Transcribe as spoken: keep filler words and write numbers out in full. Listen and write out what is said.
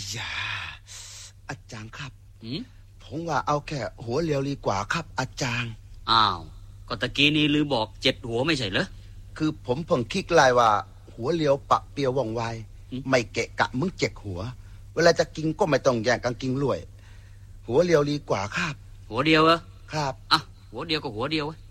ยาอาจารย์ครับหืมผมว่าเอาแค่หัวเรียวดีกว่าครับอาจารย์อ้าวก็ตะกี้นี้ลือบอกเจ็ดหัวไม่ใช่เหรอคือผมเพิ่งคิดไล่ว่าหัวเรียวปะเปียวว่องไวไม่เกะกะมึงเจ็กหัวเวลาจะกินก็ไม่ต้องแย่งกันกินรวยหัวเรียวดีกว่าครับหัวเดียวเหรอครับอ่ะหัวเดียวก็หัวเดียว